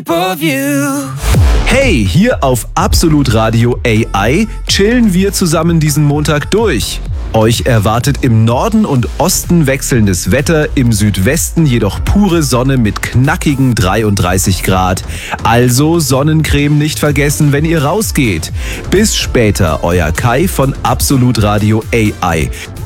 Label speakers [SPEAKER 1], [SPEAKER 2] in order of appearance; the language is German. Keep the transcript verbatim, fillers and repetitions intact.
[SPEAKER 1] Hey, hier auf Absolut Radio A I chillen wir zusammen diesen Montag durch. Euch erwartet im Norden und Osten wechselndes Wetter, im Südwesten jedoch pure Sonne mit knackigen dreiunddreißig Grad. Also Sonnencreme nicht vergessen, wenn ihr rausgeht. Bis später, euer Kai von Absolut Radio A I.